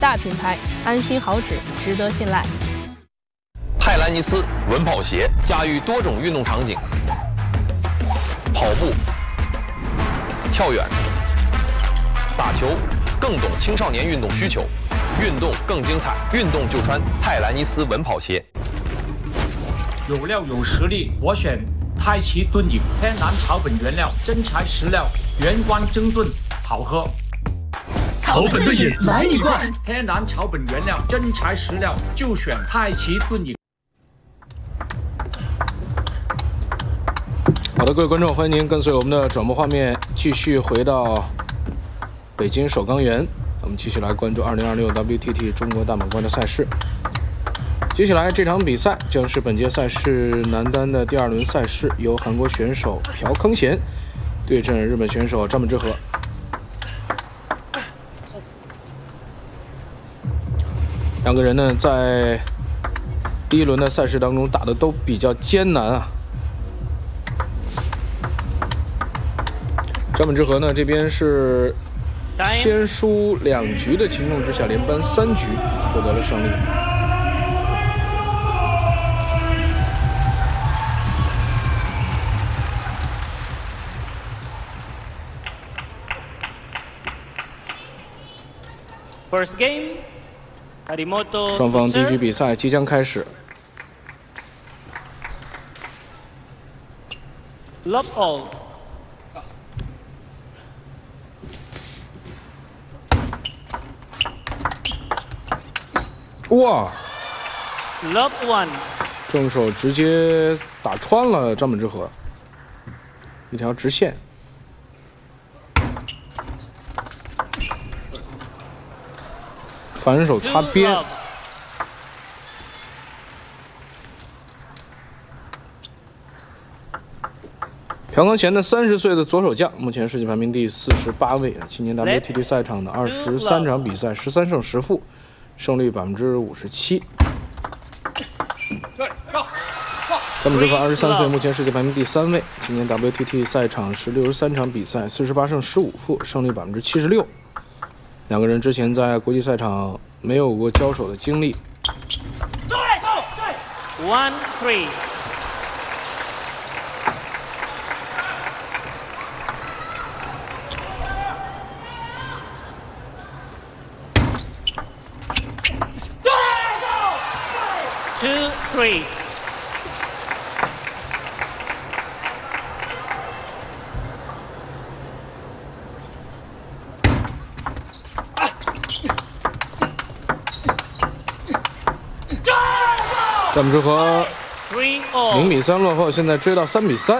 大品牌，安心好纸，值得信赖。 泰兰尼斯稳跑鞋驾驭多种运动场景，跑步、跳远、打球，更懂青少年运动需求，运动更精彩，运动就穿泰兰尼斯稳跑鞋。 有料有实力，我选太极炖饮，天然草本原料，真材实料，原罐蒸炖，好喝。 草本炖饮来一罐， 天然草本原料，真材实料，就选太极炖饮。 好的，各位观众，欢迎您跟随我们的转播画面，继续回到北京首钢园，我们继续来关注2026 WTT 中国大满贯的赛事。接下来这场比赛将是本届赛事男单的第2轮赛事，由韩国选手朴坑贤对阵日本选手张本智和。两个人呢，在第1轮的赛事当中打的都比较艰难啊。张本智和呢，这边是先输2局的情况之下，连扳3局获得了胜利。 First game, Harimoto 双方第1局比赛即将开始。 Love all. 哇 Love one. 正手直接打穿了张本智和，一条直线。反手擦边。朴坑贤的30岁的左手将，目前世界排名第48位，今年 WTT 赛场的23场比赛13胜10负，胜率57%。张本智和23岁，目前世界排名第3位，今年 WTT 赛场是63场比赛48胜15负，胜率76%。两个人之前在国际赛场没有过交手的经历。 1-3. 2-3. 张本智和0-3落后，现在追到3-3。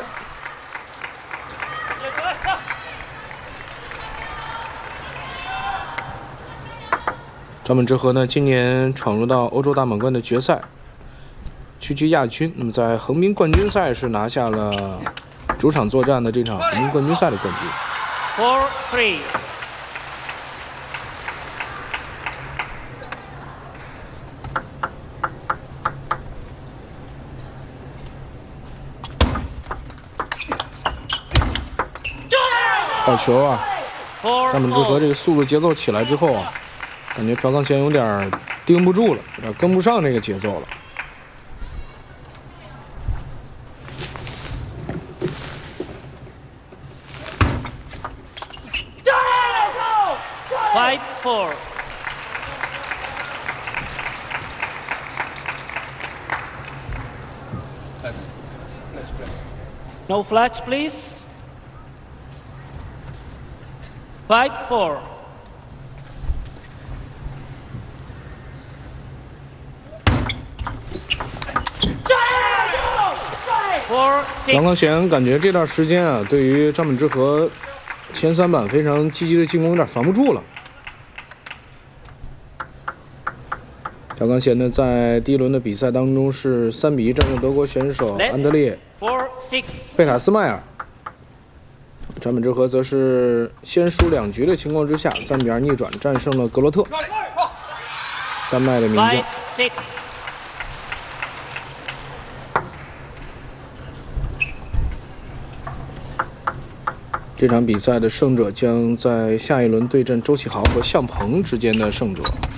张本智和呢，今年闯入到欧洲大满贯的决赛，屈居亚军。那么在横滨冠军赛是拿下了主场作战的这场横滨冠军赛的冠军。 4-3. 好球啊！张本智和这个速度节奏起来之后啊，感觉朴坑贤有点盯不住了，有点跟不上这个节奏了。 5-4. No flags, please. 5-4. 朴坑贤感觉这段时间啊，对于张本智和前3板非常积极的进攻有点防不住了。朴坑贤呢，在第1轮的比赛当中是3-1战胜德国选手安德烈·贝塔斯迈尔。张本智和则是先输2局的情况之下，3-2逆转战胜了格罗特，丹麦的名将。这场比赛的胜者将在下一轮对阵周启豪和向鹏之间的胜者。